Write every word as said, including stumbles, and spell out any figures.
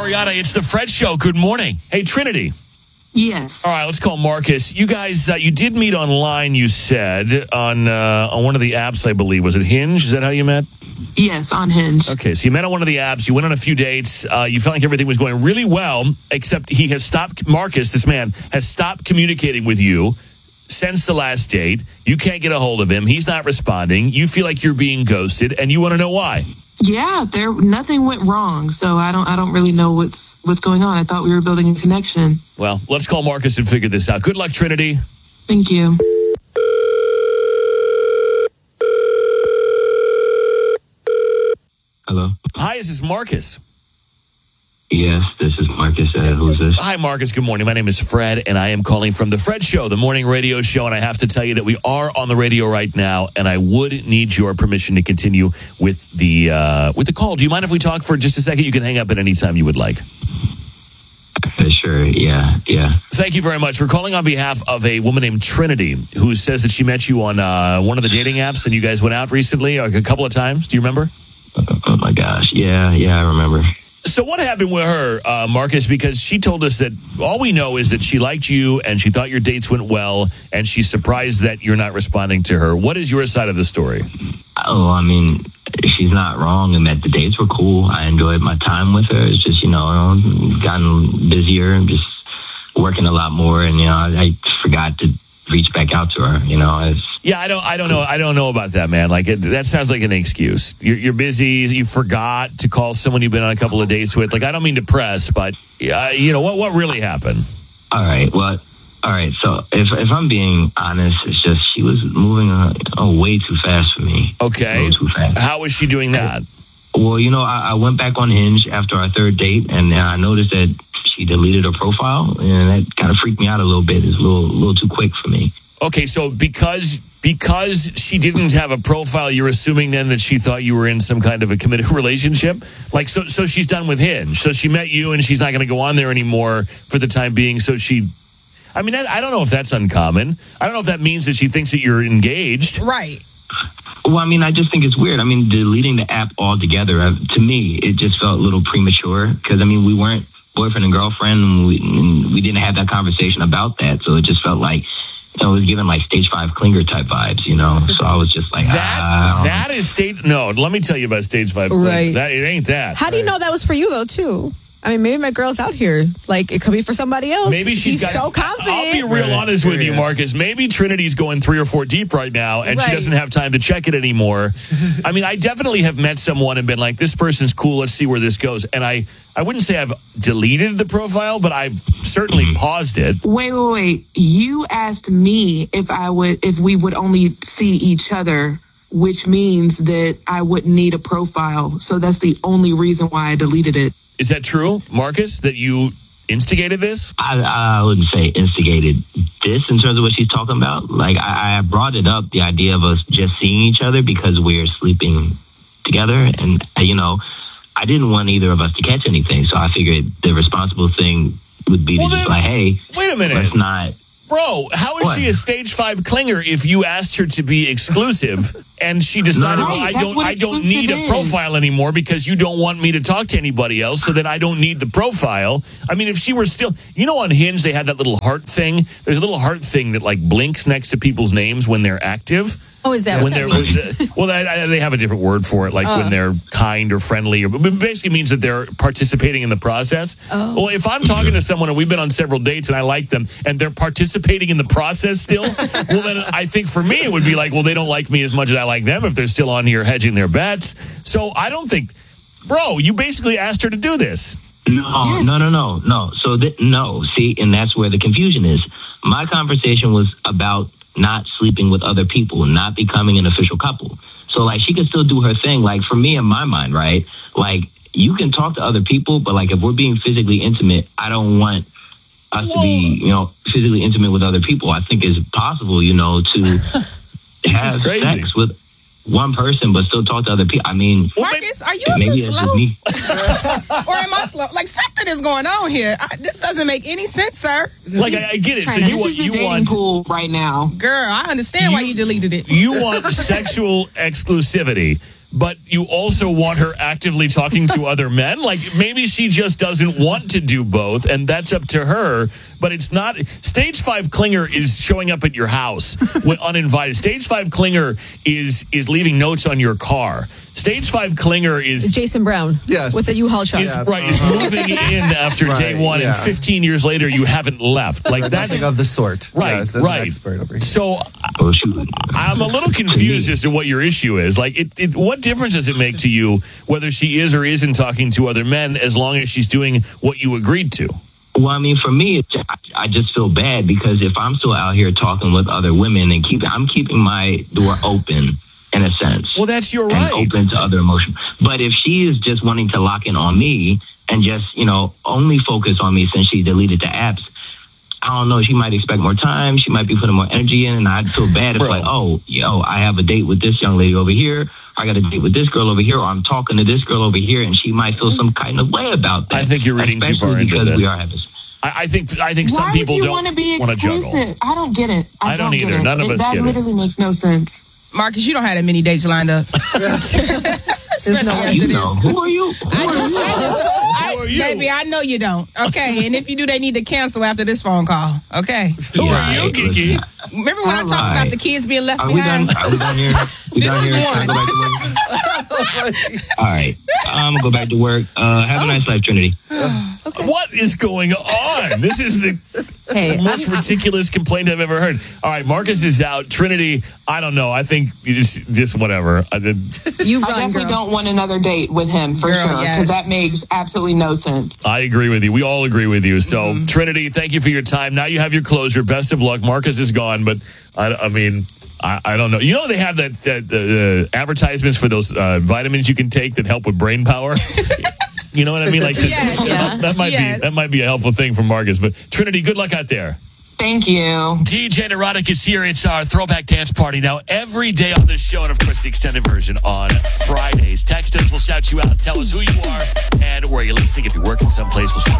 Ariana, it's the Fred Show. Good morning. Hey, Trinity. Yes. All right, let's call Marcus. You guys, uh, you did meet online, you said, on uh, on one of the apps, I believe. Was it Hinge? Is that how you met? Yes, on Hinge. Okay, so you met on one of the apps. You went on a few dates. Uh, you felt like everything was going really well, except he has stopped, Marcus, this man, has stopped communicating with you since the last date. You can't get a hold of him. He's not responding. You feel like you're being ghosted, and you want to know why. Yeah, there nothing went wrong, so I don't I don't really know what's what's going on. I thought we were building a connection. Well, let's call Marcus and figure this out. Good luck, Trinity. Thank you. Hello. Hi, is this Marcus? Yes, this is Marcus. Uh, who's this? Hi, Marcus. Good morning. My name is Fred, and I am calling from the Fred Show, the morning radio show. And I have to tell you that we are on the radio right now, and I would need your permission to continue with the uh, with the call. Do you mind if we talk for just a second? You can hang up at any time you would like. Uh, sure. Yeah. Yeah. Thank you very much. We're calling on behalf of a woman named Trinity, who says that she met you on uh, one of the dating apps, and you guys went out recently, like a couple of times. Do you remember? Oh my gosh. Yeah. Yeah. I remember. So what happened with her, uh, Marcus? Because she told us that all we know is that she liked you and she thought your dates went well, and she's surprised that you're not responding to her. What is your side of the story? Oh, I mean, she's not wrong in that the dates were cool. I enjoyed my time with her. It's just, you know, I've gotten busier and just working a lot more, and you know, I, I forgot to reach back out to her. You know, it's, yeah, I don't, I don't know, I don't know about that, man. Like it, that sounds like an excuse. You're, you're busy. You forgot to call someone you've been on a couple of dates with. Like, I don't mean to press, but uh, you know what? What really happened? All right. Well, all right. So if if I'm being honest, it's just she was moving uh, oh, way too fast for me. Okay. Too fast. How was she doing that? Well, you know, I, I went back on Hinge after our third date, and I noticed that she deleted her profile, and that kind of freaked me out a little bit. It's a little, a little too quick for me. Okay, so because because she didn't have a profile, you're assuming then that she thought you were in some kind of a committed relationship? Like, so so she's done with Hinge. So she met you, and she's not going to go on there anymore for the time being. So she, I mean, I, I don't know if that's uncommon. I don't know if that means that she thinks that you're engaged. Right. Well, I mean, I just think it's weird. I mean, deleting the app altogether, uh, to me, it just felt a little premature. Because, I mean, we weren't boyfriend and girlfriend, and we, and we didn't have that conversation about that. So it just felt like, you know, it was giving like stage five clinger type vibes, you know? So I was just like, that, ah. That is stage, no, let me tell you about stage five. Right. That, it ain't that. How do you know that was for you, though, too? I mean, maybe my girl's out here. Like, it could be for somebody else. Maybe she's He's got. so confident. I'll be real honest with you, Marcus. Maybe Trinity's going three or four deep right now, and Right. she doesn't have time to check it anymore. I mean, I definitely have met someone and been like, "This person's cool. Let's see where this goes." And I, I wouldn't say I've deleted the profile, but I've certainly Mm-hmm. paused it. Wait, wait, wait. You asked me if I would if we would only see each other, which means that I wouldn't need a profile. So that's the only reason why I deleted it. Is that true, Marcus? That you instigated this? I, I wouldn't say instigated this in terms of what she's talking about. Like, I, I brought it up, the idea of us just seeing each other because we're sleeping together. And, uh, you know, I didn't want either of us to catch anything. So I figured the responsible thing would be Well, to just then- like, hey, Wait a minute. let's not. Bro, how is What? she a stage five clinger if you asked her to be exclusive and she decided, No. well, I Right, that's don't, what I don't exclusive need a is. profile anymore because you don't want me to talk to anybody else, so then I don't need the profile. I mean, if she were still, you know, on Hinge they had that little heart thing. There's a little heart thing that like blinks next to people's names when they're active. Oh, is that when what they're that means? well, I, I, they have a different word for it, like Uh. when they're kind or friendly, or it basically means that they're participating in the process. Oh. Well, if I'm talking to someone and we've been on several dates and I like them and they're participating in the process still, well, then I think for me it would be like, well, they don't like me as much as I like them if they're still on here hedging their bets. So I don't think, bro, you basically asked her to do this. No, no, no, no, no. So, th- no, see, and that's where the confusion is. My conversation was about not sleeping with other people, not becoming an official couple. So, like, she could still do her thing. Like, for me, in my mind, right? Like, you can talk to other people, but, like, if we're being physically intimate, I don't want us to be, you know, physically intimate with other people. I think it's possible, you know, to have crazy. sex with one person, but still talk to other people. I mean, Marcus, are you a maybe bit it's slow? just me. Or am I slow? Like, something is going on here. I, this doesn't make any sense, sir. Like, I, I get it. So Trying to- you This want, is the you dating want, pool right now. Girl, I understand why You- you deleted it. you want sexual exclusivity, but you also want her actively talking to other men? Like, maybe she just doesn't want to do both, and that's up to her. But it's not. Stage five clinger is showing up at your house when uninvited. Stage five clinger is is leaving notes on your car. Stage five clinger is It's Jason Brown. Yes. With the U-Haul truck. is right is moving in after day Right, one, yeah. and fifteen years later you haven't left. Like that's Nothing of the sort. right, Yes, that's right. An expert over here. So Oh, shoot. I'm a little confused as to what your issue is. Like, it, it, what difference does it make to you whether she is or isn't talking to other men as long as she's doing what you agreed to? Well, I mean, for me, it's, I, I just feel bad because if I'm still out here talking with other women and keep, I'm keeping my door open in a sense. Well, that's your and right. open to other emotions. But if she is just wanting to lock in on me and just, you know, only focus on me since she deleted the apps, I don't know, she might expect more time. She might be putting more energy in, and I'd feel bad if, Bro. like, oh, yo, I have a date with this young lady over here. Or I got a date with this girl over here, or I'm talking to this girl over here, and she might feel some kind of way about that. I think you're reading too far Especially into because this. we are having. I, I think I think some Why people would you don't want to be want to juggle. exclusive? I don't get it. I, I don't get either. it. None of It- us That get it. literally makes no sense. Marcus, you don't have that many dates lined up. Especially no after You this. know, who are you? Who I are just, you? I just, I, Who are you? baby, I know you don't. Okay, and if you do, they need to cancel after this phone call. Okay. Who are Yeah, you, right, Kiki? listen, Remember when I talked All about right. the kids being left Are we done? behind? Are we done here? We This done is here? Can I one. go back to work? All right. I'm going to go back to work. Uh, have a nice life, Trinity. What is going on? This is the Hey, most I'm- ridiculous complaint I've ever heard. All right, Marcus is out. Trinity, I don't know. I think it's just whatever. I did. you I run, definitely girl. don't want another date with him for Girl, sure, because yes. that makes absolutely no sense. I agree with you. We all agree with you. So, Trinity, thank you for your time. Now you have your closure. Best of luck. Marcus is gone, but I, I mean, I, I don't know. You know, they have that, that uh, advertisements for those uh, vitamins you can take that help with brain power. You know what I mean? Like, to, Yes. that, that might Yes. be that might be a helpful thing for Marcus. But Trinity, good luck out there. Thank you. D J Neurotic is here. It's our throwback dance party now every day on this show, and of course the extended version on Fridays. Text us, we'll shout you out, tell us who you are and where you're listening. If you're working someplace, we'll shout